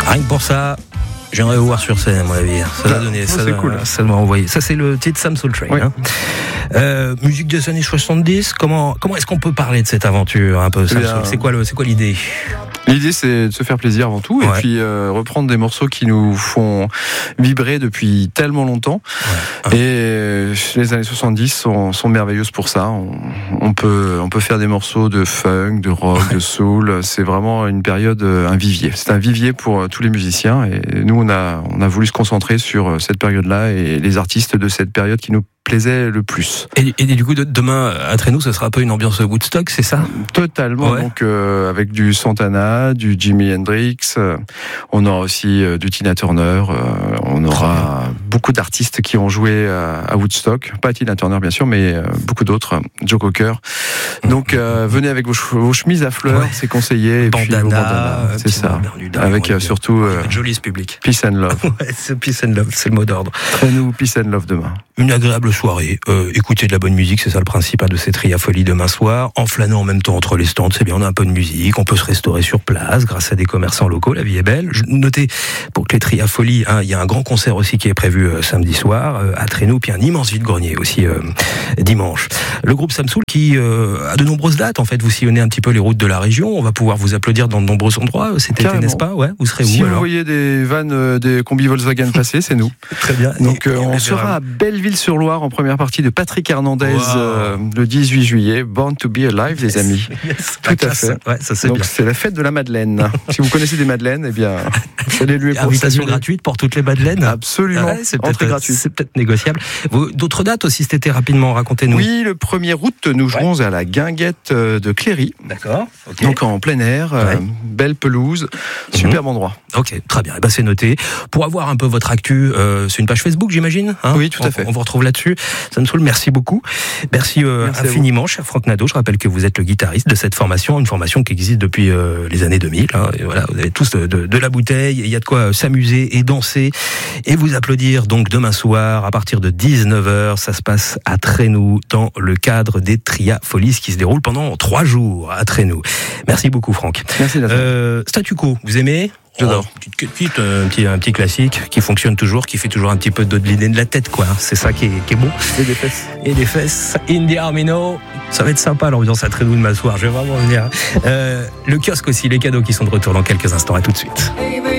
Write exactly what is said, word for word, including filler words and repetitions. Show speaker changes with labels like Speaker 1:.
Speaker 1: Rien que pour ça, j'aimerais vous voir sur scène, à mon avis. Ça va donner, ça,
Speaker 2: c'est
Speaker 1: doit,
Speaker 2: cool.
Speaker 1: Ça doit envoyer. Ça, c'est le titre Sam Soul Train.
Speaker 2: Oui.
Speaker 1: Hein. Euh, musique des années soixante-dix. Comment, comment est-ce qu'on peut parler de cette aventure un peu, Sam Soul ? C'est quoi le, c'est quoi l'idée ?
Speaker 2: L'idée, c'est de se faire plaisir avant tout,
Speaker 1: ouais.
Speaker 2: et puis euh, reprendre des morceaux qui nous font vibrer depuis tellement longtemps. Ouais. Et euh, les années soixante-dix sont, sont merveilleuses pour ça. On, on peut, on peut faire des morceaux de funk, de rock, ouais. de soul. C'est vraiment une période, un vivier. C'est un vivier pour tous les musiciens. Et nous, on a, on a voulu se concentrer sur cette période-là et les artistes de cette période qui nous plaisait le plus.
Speaker 1: Et, et du coup, de, demain, à Trénou, ce sera un peu une ambiance Woodstock, c'est ça ?
Speaker 2: Totalement. Ouais. Donc, euh, avec du Santana, du Jimi Hendrix, euh, on aura aussi euh, du Tina Turner, euh, on aura beaucoup d'artistes qui ont joué à, à Woodstock. Pas Tina Turner, bien sûr, mais euh, beaucoup d'autres. Joe Cocker. Donc, euh, venez avec vos, vos chemises à fleurs, ouais. c'est conseillé. Et
Speaker 1: bandana,
Speaker 2: puis, bandana c'est ça. Avec euh, surtout euh,
Speaker 1: joli ce public.
Speaker 2: Peace and love.
Speaker 1: Ouais, c'est peace and love, c'est le mot d'ordre.
Speaker 2: Trénou, peace and love demain.
Speaker 1: Une agréable soirée. Euh, écoutez de la bonne musique, c'est ça le principe hein, de cette Tria Folie demain soir. En flânant en même temps entre les stands, c'est bien, on a un peu de musique, on peut se restaurer sur place grâce à des commerçants locaux, la vie est belle. Je, notez, pour que les Tria Folie, hein, il y a un grand concert aussi qui est prévu euh, samedi soir euh, à Trénou, puis un immense vide-grenier aussi euh, dimanche. Le groupe Sam Soul qui euh, a de nombreuses dates, en fait, vous sillonnez un petit peu les routes de la région, on va pouvoir vous applaudir dans de nombreux endroits cet été, n'est-ce pas ? Ouais, vous serez
Speaker 2: si
Speaker 1: où
Speaker 2: vous
Speaker 1: alors ?
Speaker 2: voyez des vannes, euh, des combis Volkswagen passer, c'est nous.
Speaker 1: Très bien.
Speaker 2: Donc
Speaker 1: et,
Speaker 2: euh,
Speaker 1: et
Speaker 2: on sera à Belleville-sur-Loire en première partie de Patrick Hernandez wow. euh, le dix-huit juillet. Born to be alive, les amis.
Speaker 1: Yes,
Speaker 2: tout à fait.
Speaker 1: Ouais, ça, c'est
Speaker 2: donc
Speaker 1: bien.
Speaker 2: C'est la fête de la Madeleine. Si vous connaissez des Madeleines, eh bien, allez-lui pour
Speaker 1: invitation gratuite pour toutes les Madeleines.
Speaker 2: Absolument.
Speaker 1: Ouais, c'est peut-être gratuit. C'est peut-être négociable. Vous, d'autres dates aussi cet été, rapidement, racontez-nous.
Speaker 2: Oui, le premier août, nous jouerons ouais. à la Guinguette de Cléry.
Speaker 1: D'accord. Okay.
Speaker 2: Donc en plein air, ouais. euh, belle pelouse, superbe mmh. endroit.
Speaker 1: Ok, très bien. Eh ben, c'est noté. Pour avoir un peu votre actu, euh, c'est une page Facebook, j'imagine. Hein
Speaker 2: oui, tout à fait.
Speaker 1: On, on vous retrouve là-dessus. Sam Soul, merci beaucoup. Merci, euh, merci infiniment, cher Franck Nadeau. Je rappelle que vous êtes le guitariste de cette formation, une formation qui existe depuis euh, les années deux mille. Hein. Et voilà, vous avez tous de, de, de la bouteille. Il y a de quoi s'amuser et danser et vous applaudir. Donc demain soir, à partir de dix-neuf heures, ça se passe à Trénou dans le cadre des Tria Folies qui se déroulent pendant trois jours à Trénou. Merci beaucoup, Franck.
Speaker 2: Merci.
Speaker 1: Euh, Statu Quo, vous aimez ?
Speaker 2: J'adore.
Speaker 1: Oh, petite, petite, un, petit, un petit classique qui fonctionne toujours, qui fait toujours un petit peu de l'idée de la tête, quoi. C'est ça qui est, qui est bon.
Speaker 2: Et des fesses.
Speaker 1: Et des fesses. Indie Armino. Ça va être sympa l'ambiance à Trénou de ma soirée. Je vais vraiment venir. Euh, le kiosque aussi, les cadeaux qui sont de retour dans quelques instants. À tout de suite.